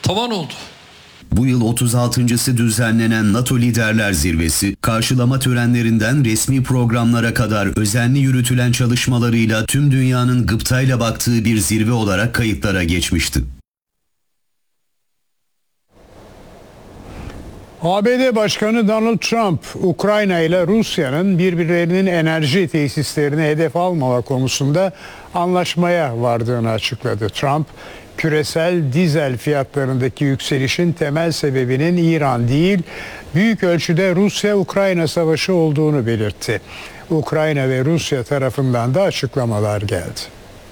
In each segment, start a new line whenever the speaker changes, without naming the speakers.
tavan oldu.
Bu yıl 36.'sı düzenlenen NATO Liderler Zirvesi, karşılama törenlerinden resmi programlara kadar özenli yürütülen çalışmalarıyla tüm dünyanın gıptayla baktığı bir zirve olarak kayıtlara geçmişti.
ABD Başkanı Donald Trump, Ukrayna ile Rusya'nın birbirlerinin enerji tesislerini hedef almama konusunda anlaşmaya vardığını açıkladı. Trump, küresel dizel fiyatlarındaki yükselişin temel sebebinin İran değil, büyük ölçüde Rusya-Ukrayna savaşı olduğunu belirtti. Ukrayna ve Rusya tarafından da açıklamalar geldi.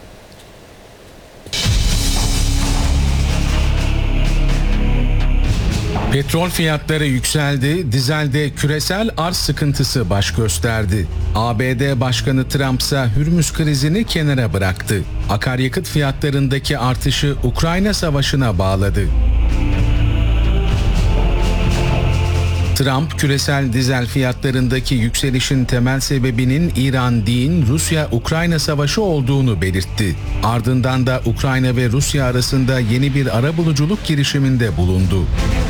Petrol fiyatları yükseldi, dizelde küresel arz sıkıntısı baş gösterdi. ABD Başkanı Trump ise Hürmüz krizini kenara bıraktı. Akaryakıt fiyatlarındaki artışı Ukrayna Savaşı'na bağladı. Trump, küresel dizel fiyatlarındaki yükselişin temel sebebinin İran değil, Rusya-Ukrayna savaşı olduğunu belirtti. Ardından da Ukrayna ve Rusya arasında yeni bir arabuluculuk girişiminde bulundu.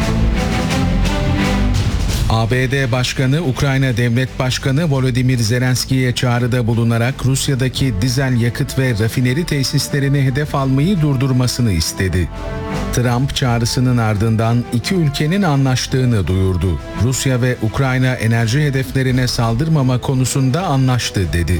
ABD Başkanı, Ukrayna Devlet Başkanı Volodymyr Zelenski'ye çağrıda bulunarak Rusya'daki dizel yakıt ve rafineri tesislerini hedef almayı durdurmasını istedi. Trump çağrısının ardından iki ülkenin anlaştığını duyurdu. Rusya ve Ukrayna enerji hedeflerine saldırmama konusunda anlaştı dedi.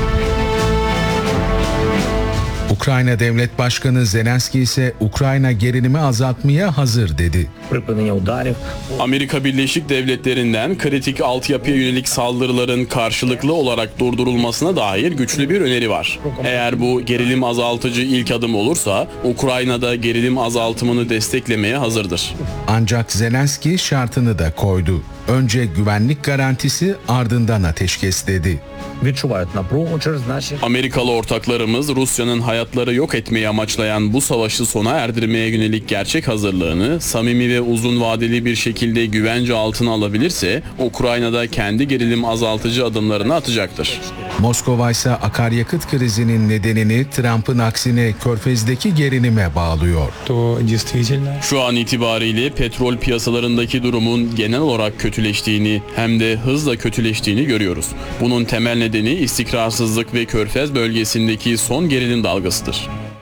Ukrayna Devlet Başkanı Zelenski ise Ukrayna gerilimi azaltmaya hazır dedi.
Amerika Birleşik Devletleri'nden kritik altyapıya yönelik saldırıların karşılıklı olarak durdurulmasına dair güçlü bir öneri var. Eğer bu gerilim azaltıcı ilk adım olursa Ukrayna'da gerilim azaltımını desteklemeye hazırdır.
Ancak Zelenski şartını da koydu. Önce güvenlik garantisi, ardından ateşkes dedi.
Amerikalı ortaklarımız Rusya'nın hayatları yok etmeyi amaçlayan bu savaşı sona erdirmeye yönelik gerçek hazırlığını samimi ve uzun vadeli bir şekilde güvence altına alabilirse Ukrayna'da kendi gerilim azaltıcı adımlarını atacaktır.
Moskova ise akaryakıt krizinin nedenini Trump'ın aksine Körfez'deki gerilime bağlıyor.
Şu an itibariyle petrol piyasalarındaki durumun genel olarak kötüleştiğini hem de hızla kötüleştiğini görüyoruz. Bunun temel nedeni istikrarsızlık ve Körfez bölgesindeki son gerilim dalgasıdır.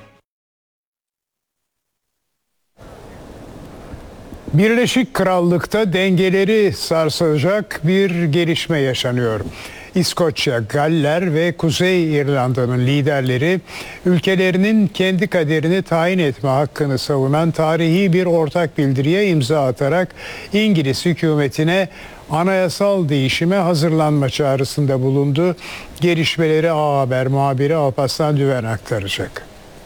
Birleşik Krallık'ta dengeleri sarsacak bir gelişme yaşanıyor. İskoçya, Galler ve Kuzey İrlanda'nın liderleri ülkelerinin kendi kaderini tayin etme hakkını savunan tarihi bir ortak bildiriye imza atarak İngiliz hükümetine anayasal değişime hazırlanma çağrısında bulundu. Gelişmeleri A Haber muhabiri Alparslan Düven aktaracak.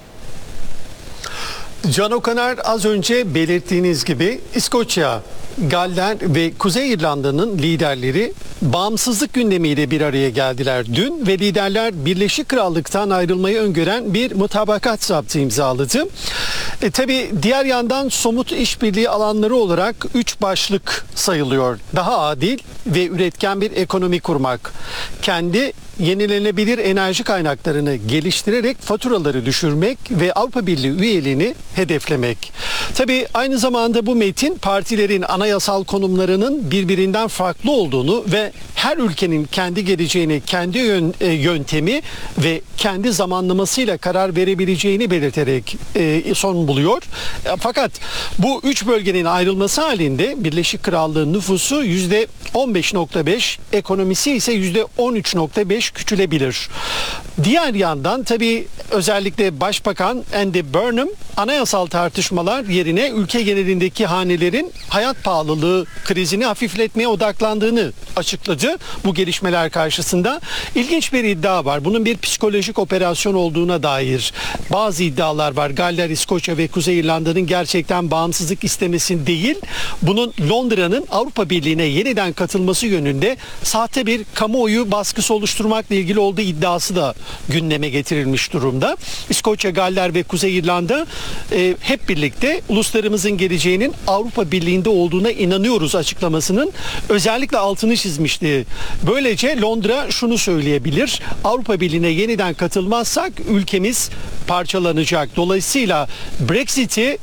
Can Okaner, az önce belirttiğiniz gibi İskoçya, Galler ve Kuzey İrlanda'nın liderleri bağımsızlık gündemiyle bir araya geldiler dün ve liderler Birleşik Krallık'tan ayrılmayı öngören bir mutabakat zaptı imzaladı. Tabii diğer yandan somut işbirliği alanları olarak 3 başlık sayılıyor. Daha adil ve üretken bir ekonomi kurmak, kendi yenilenebilir enerji kaynaklarını geliştirerek faturaları düşürmek ve Avrupa Birliği üyeliğini hedeflemek. Tabii aynı zamanda bu metin partilerin anayasal konumlarının birbirinden farklı olduğunu ve her ülkenin kendi geleceğini, kendi yöntemi ve kendi zamanlamasıyla karar verebileceğini belirterek son buluyor. Fakat bu 3 bölgenin ayrılması halinde Birleşik Krallığın nüfusu %15.5, ekonomisi ise %13.5 küçülebilir. Diğer yandan tabii özellikle Başbakan Andy Burnham anayasal tartışmalar yerine ülke genelindeki hanelerin hayat pahalılığı krizini hafifletmeye odaklandığını açıkladı bu gelişmeler karşısında. İlginç bir iddia var. Bunun bir psikolojik operasyon olduğuna dair bazı iddialar var. Galler, İskoçya ve Kuzey İrlanda'nın gerçekten bağımsızlık istemesi değil, bunun Londra'nın Avrupa Birliği'ne yeniden katılması yönünde sahte bir kamuoyu baskısı oluşturmakla ilgili olduğu iddiası da gündeme getirilmiş durumda. İskoçya, Galler ve Kuzey İrlanda hep birlikte uluslarımızın geleceğinin Avrupa Birliği'nde olduğuna inanıyoruz açıklamasının özellikle altını çizmişti. Böylece Londra şunu söyleyebilir: Avrupa Birliği'ne yeniden katılmazsak ülkemiz parçalanacak. Dolayısıyla Brexit'i